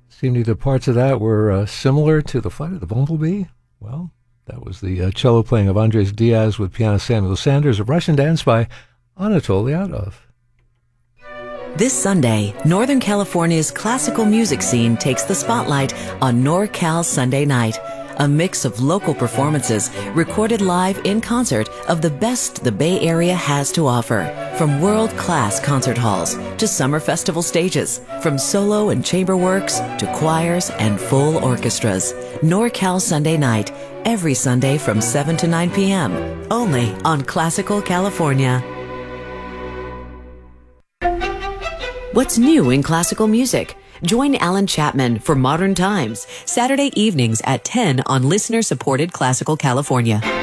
Seemed either parts of that were similar to the Flight of the Bumblebee. Well, that was the cello playing of Andres Diaz with piano Samuel Sanders, a Russian dance by Anatol Lyadov. This Sunday, Northern California's classical music scene takes the spotlight on NorCal Sunday Night, a mix of local performances recorded live in concert of the best the Bay Area has to offer. From world-class concert halls to summer festival stages, from solo and chamber works to choirs and full orchestras. NorCal Sunday Night, every Sunday from 7 to 9 p.m., only on Classical California. What's new in classical music? Join Alan Chapman for Modern Times, Saturday evenings at 10 on listener-supported Classical California.